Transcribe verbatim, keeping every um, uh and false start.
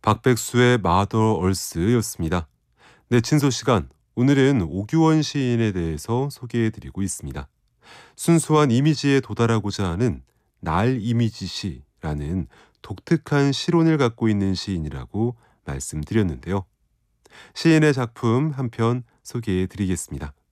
박백수의 마더 얼스였습니다. 네, 친소 시간. 오늘은 오규원 시인에 대해서 소개해드리고 있습니다. 순수한 이미지에 도달하고자 하는 날 이미지 시라는 독특한 시론을 갖고 있는 시인이라고 말씀드렸는데요. 시인의 작품 한 편 소개해드리겠습니다.